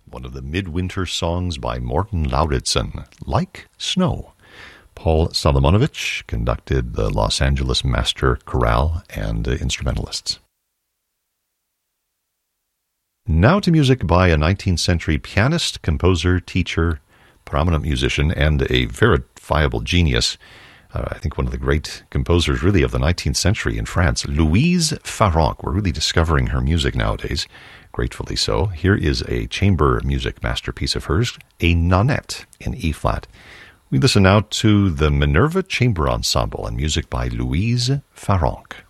one of the midwinter songs by Morten Lauridsen, Like Snow. Paul Solomonovich conducted the Los Angeles Master Chorale and instrumentalists. Now to music by a 19th century pianist, composer, teacher, prominent musician, and a verifiable genius. I think one of the great composers really of the 19th century in France, Louise Farrenc. We're really discovering her music nowadays, gratefully so. Here is a chamber music masterpiece of hers, a nonette in E-flat. We listen now to the Minerva Chamber Ensemble and music by Louise Farrenc.